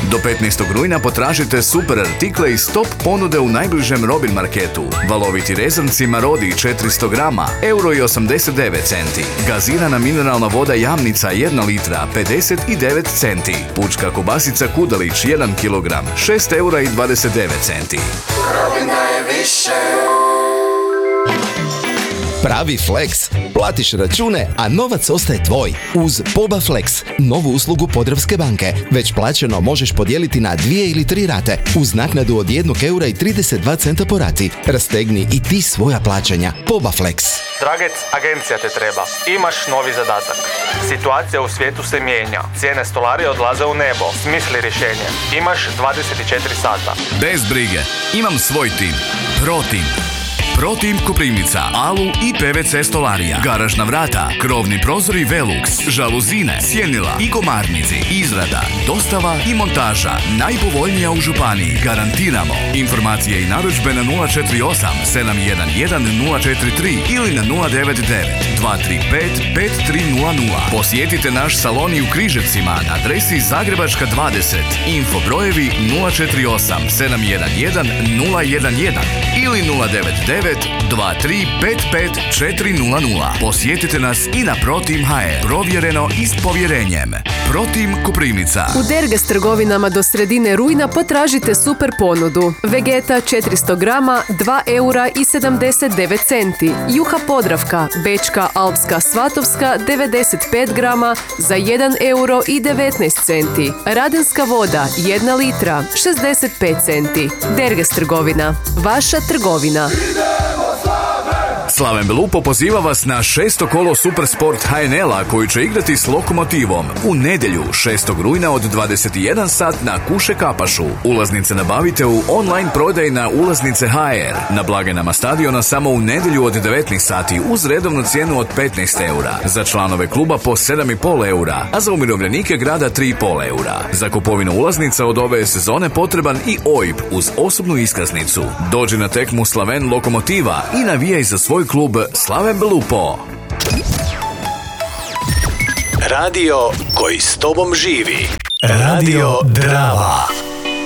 Do 15. rujna potražite super artikle iz top ponude u najbližem Robin marketu. Valoviti rezanci Marodi 400 grama, €1,89. Gazirana mineralna voda Jamnica 1 litra, 59 centi. Pučka kobasica Kudalić 1 kg, €6,29. Robin daje više. Pravi Flex. Platiš račune, a novac ostaje tvoj. Uz Poba Flex, novu uslugu Podravske banke. Već plaćeno možeš podijeliti na 2 ili 3 rate, uz naknadu od €1,32 po rati. Rastegni i ti svoja plaćanja. Poba Flex. Dragec, agencija te treba. Imaš novi zadatak. Situacija u svijetu se mijenja. Cijene stolarije odlaze u nebo. Smisli rješenje. Imaš 24 sata. Bez brige, imam svoj tim. ProTeam. ProTeam Koprivnica, Alu i PVC stolarija, garažna vrata, krovni prozori Velux, žaluzine, sjenila i komarnici, izrada, dostava i montaža, najpovoljnija u županiji, garantiramo. Informacije i narudžbe na 048 711 043 ili na 099 235 5300. Posjetite naš salon i u Križevcima na adresi Zagrebačka 20. Info brojevi 048 711 011 ili 099 2355 400. Posjetite nas i na ProTeam HR. Provjereno i s povjerenjem. ProTeam Koprivnica. U Derges trgovinama do sredine rujna potražite super ponudu. Vegeta 400 grama, €2,79. Juha Podravka, Bečka, Alpska, Svatovska, 95 grama za €1,19. Radenska voda, 1 litra, 65 centi. Derges trgovina. Vaša trgovina. Slaven Belupo poziva vas na 6. kolo Supersport HNL-a koji će igrati s Lokomotivom u nedjelju 6. rujna od 21 sat na Kuše Kapašu. Ulaznice nabavite u online prodaji na Ulaznice HR. Na blagajnama stadiona samo u nedjelju od 19 sati uz redovnu cijenu od €15. Za članove kluba po €7,5, a za umirovljenike grada €3,5. Za kupovinu ulaznica od ove sezone potreban i OIB uz osobnu iskaznicu. Dođi na tekmu Slaven Lokomotiva i navijaj za svoj klub Slaven Belupo. Radio koji s tobom živi. Radio Drava.